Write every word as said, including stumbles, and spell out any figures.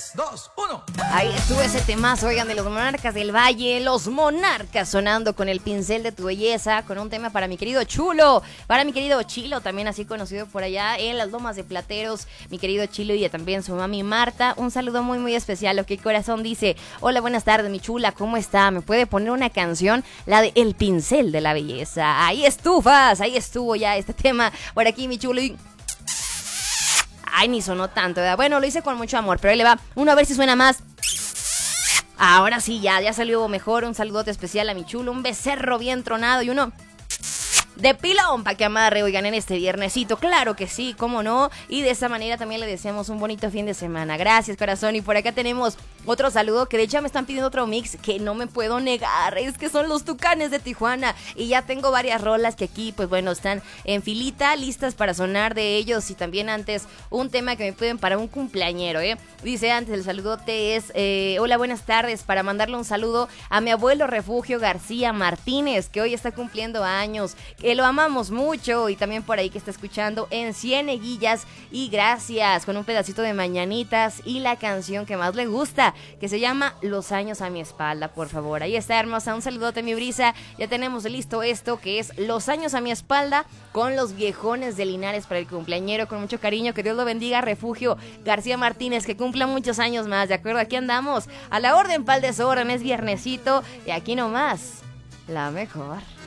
tres, dos, uno. Ahí estuvo ese temazo, oigan, de los Monarcas del Valle. Los Monarcas sonando con el pincel de tu belleza, con un tema para mi querido Chulo, para mi querido Chilo, también así conocido por allá en las Lomas de Plateros, mi querido Chilo y también su mami Marta. Un saludo muy muy especial. Ok, corazón dice: hola, buenas tardes, mi chula, ¿cómo está? ¿Me puede poner una canción? La de El Pincel de la Belleza. Ahí estufas, ahí estuvo ya este tema por aquí, mi chulo. Y ay, ni sonó tanto, ¿verdad? Bueno, lo hice con mucho amor, pero ahí le va. Uno a ver si suena más. Ahora sí, ya, ya salió mejor. Un saludote especial a mi chulo. Un becerro bien tronado y uno de pilón para que amarre, oigan, en este viernesito. Claro que sí, cómo no. Y de esa manera también le deseamos un bonito fin de semana. Gracias, corazón. Y por acá tenemos otro saludo que de hecho me están pidiendo otro mix que no me puedo negar. Es que son los Tucanes de Tijuana. Y ya tengo varias rolas que aquí, pues bueno, están en filita, listas para sonar de ellos. Y también antes un tema que me piden para un cumpleañero, ¿eh? Dice antes, el saludote es, eh, hola, buenas tardes, para mandarle un saludo a mi abuelo Refugio García Martínez, que hoy está cumpliendo años, que lo amamos mucho, y también por ahí que está escuchando en Cieneguillas, y gracias, con un pedacito de Mañanitas y la canción que más le gusta, que se llama Los Años a mi Espalda, por favor. Ahí está, hermosa, un saludote, mi brisa. Ya tenemos listo esto, que es Los Años a mi Espalda, con los viejones de Linares para el cumpleañero, con mucho cariño, que Dios lo bendiga, Refugio García Martínez, que cumpla muchos años más, ¿de acuerdo? Aquí andamos, a la orden, pal desorden, es viernesito, y aquí nomás, la mejor.